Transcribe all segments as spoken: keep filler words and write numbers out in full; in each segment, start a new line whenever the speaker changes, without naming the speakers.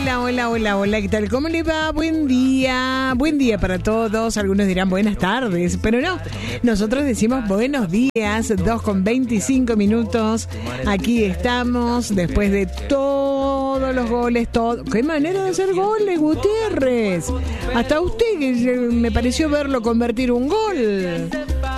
hola, hola, hola, hola, ¿qué tal? ¿Cómo le va? Buen día, buen día para todos. Algunos dirán buenas tardes, pero no, nosotros decimos buenos días, dos con veinticinco minutos. Aquí estamos, después de todos los goles, todo. ¡Qué manera de hacer goles, Gutiérrez! Hasta usted, que me pareció verlo convertir un gol.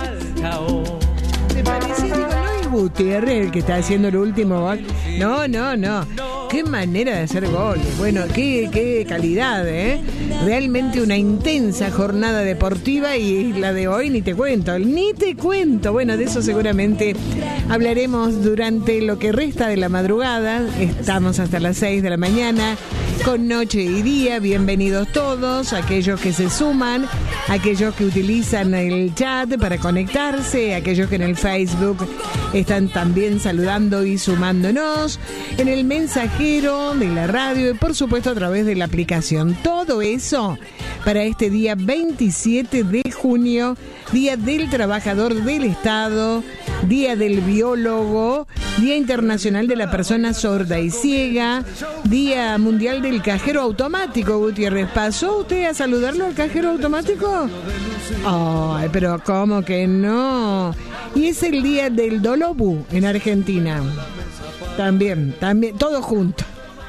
Me pareció, digo, no es Gutiérrez el que está haciendo el último gol. No, no, no. Qué manera de hacer goles. Bueno, qué, qué calidad, ¿eh? Realmente una intensa jornada deportiva y la de hoy ni te cuento, ni te cuento. Bueno, de eso seguramente hablaremos durante lo que resta de la madrugada. Estamos hasta las seis de la mañana con noche y día. Bienvenidos todos, aquellos que se suman, aquellos que utilizan el chat para conectarse, aquellos que en el Facebook están también saludando y sumándonos, en el mensajero de la radio y por supuesto a través de la aplicación. Todo eso para este día veintisiete de junio, Día del Trabajador del Estado, Día del Biólogo, Día Internacional de la Persona Sorda y Ciega, Día Mundial del Cajero Automático. Gutiérrez, ¿pasó usted a saludarlo al cajero automático? Ay, pero ¿cómo que no? Y es el Día del Dolobu en Argentina. También, también, todo junto.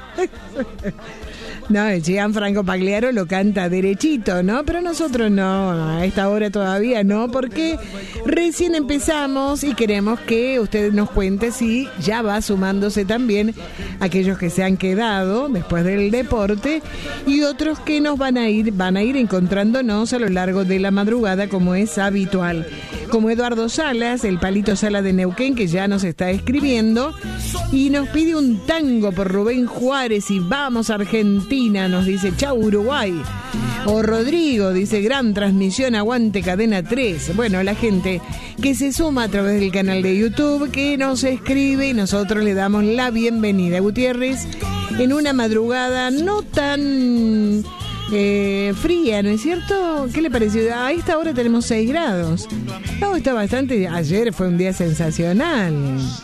No, Gianfranco Pagliaro lo canta derechito, ¿no? Pero nosotros no, a esta hora todavía no, porque recién empezamos y queremos que usted nos cuente si ya va sumándose también aquellos que se han quedado después del deporte y otros que nos van a ir, van a ir encontrándonos a lo largo de la madrugada como es habitual. Como Eduardo Salas, el Palito Sala de Neuquén, que ya nos está escribiendo y nos pide un tango por Rubén Juárez y vamos a Argentina, nos dice chau Uruguay. O Rodrigo dice gran transmisión, aguante Cadena tres. Bueno, la gente que se suma a través del canal de YouTube, que nos escribe y nosotros le damos la bienvenida. Gutiérrez, en una madrugada no tan eh, fría, ¿no es cierto? ¿Qué le pareció? A esta hora tenemos seis grados. No, está bastante. Ayer fue un día sensacional.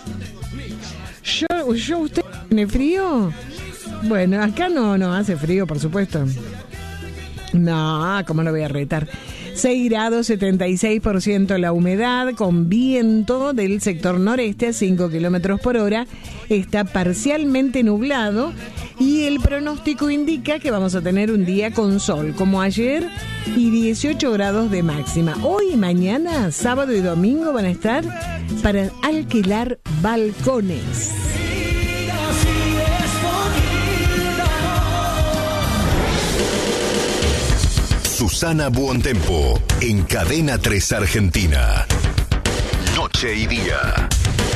Yo, yo ¿usted tiene frío? Bueno, acá no, no hace frío, por supuesto. No, ¿cómo lo voy a retar? seis grados, setenta y seis por ciento la humedad, con viento del sector noreste a cinco kilómetros por hora. Está parcialmente nublado y el pronóstico indica que vamos a tener un día con sol, como ayer, y dieciocho grados de máxima. Hoy y mañana, sábado y domingo, van a estar para alquilar balcones.
Susana Buontempo en Cadena tres Argentina. Noche y día.